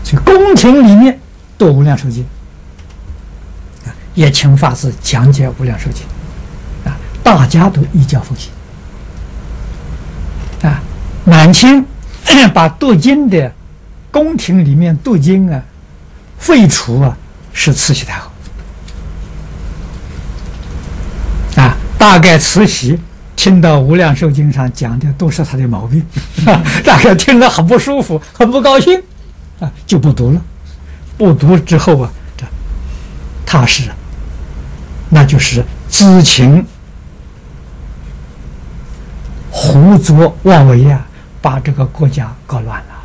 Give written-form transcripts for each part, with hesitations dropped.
这个宫廷里面都无量寿经，也请法师讲解无量寿经，大家都依教奉行。满清把读经的宫廷里面读经废除是慈禧太后。大概慈禧听到无量寿经上讲的都是他的毛病，大概听了很不舒服，很不高兴，就不读了。不读之后这他是，那就是知情胡作妄为把这个国家搞乱了。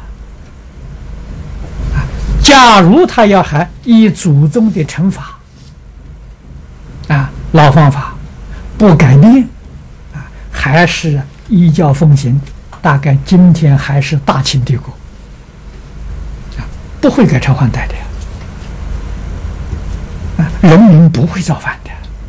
假如他要还依祖宗的惩罚老方法不改变还是依教奉行，大概今天还是大清帝国不会改朝换代的人民不会造反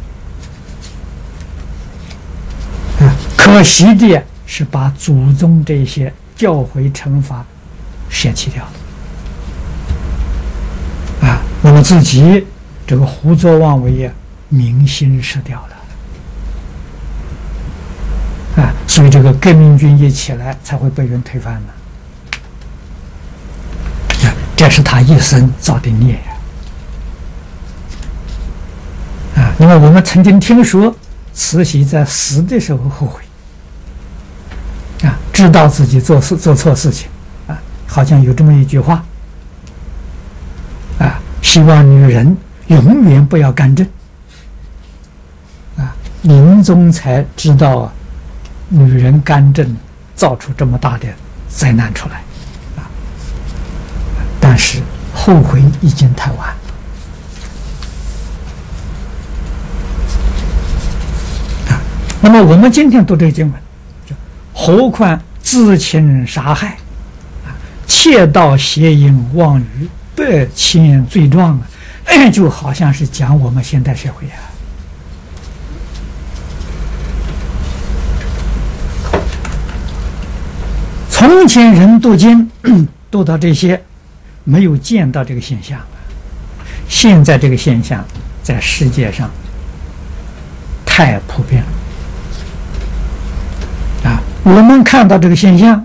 的可惜的是把祖宗这些教诲惩罚舍弃掉了那么自己这个胡作妄为民心失掉了所以这个革命军一起来才会被人推翻了这是他一生造的孽那么我们曾经听说慈禧在死的时候后悔知道自己做错事情好像有这么一句话希望女人永远不要干政临终才知道女人干政造出这么大的灾难出来但是后悔已经太晚那么我们今天读这个经文何况自轻杀害窃盗邪淫妄语百千罪状就好像是讲我们现代社会从前人读经读到这些没有见到这个现象现在这个现象在世界上太普遍了我们看到这个现象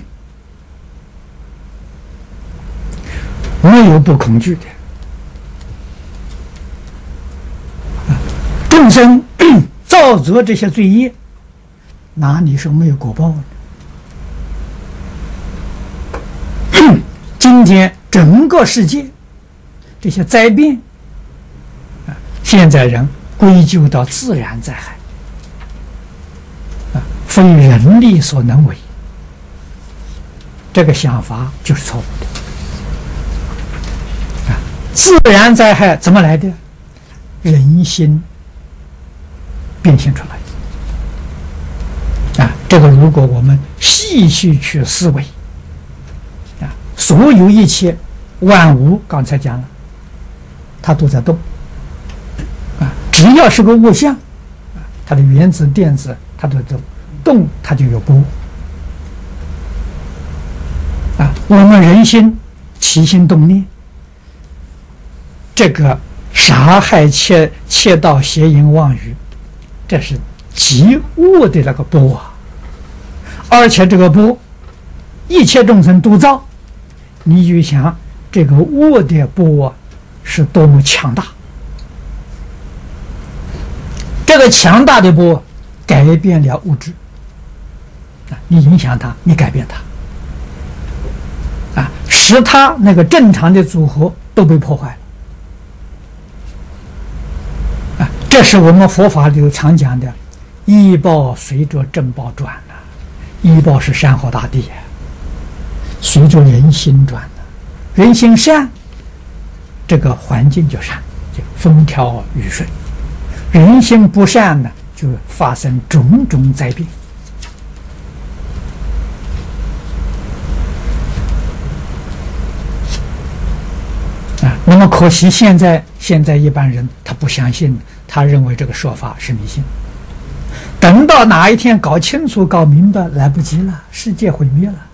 没有不恐惧的众生造作这些罪业哪里是没有果报呢今天整个世界这些灾变现在人归咎到自然灾害非人力所能为这个想法就是错误的自然灾害怎么来的人心变现出来这个如果我们细细去思维所有一切万物刚才讲了它都在动只要是个物象它的原子电子它都动它就有波我们人心起心动念这个杀害窃盗邪淫妄语这是极恶的那个波而且这个波一切众生都造你就想这个恶的波是多么强大这个强大的波改变了物质你影响它你改变它使它那个正常的组合都被破坏了这是我们佛法里头常讲的依报随着正报转依报是山河大地随着人心转人心善这个环境就善就风调雨顺人心不善呢就发生种种灾变那么可惜现在一般人他不相信他认为这个说法是迷信等到哪一天搞清楚搞明白来不及了世界毁灭了